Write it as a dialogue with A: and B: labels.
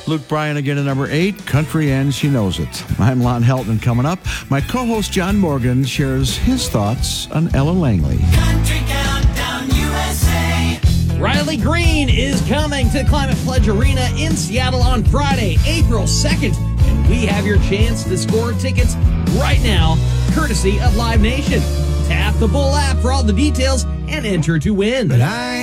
A: Luke Bryan again at number 8, Country and She Knows It. I'm Lon Helton. Coming up, my co-host John Morgan shares his thoughts on Ella Langley.
B: Country Countdown USA.
C: Riley Green is coming to Climate Pledge Arena in Seattle on Friday, April 2nd. And we have your chance to score tickets right now, courtesy of Live Nation. Tap the Bull app for all the details and enter to win.
B: But I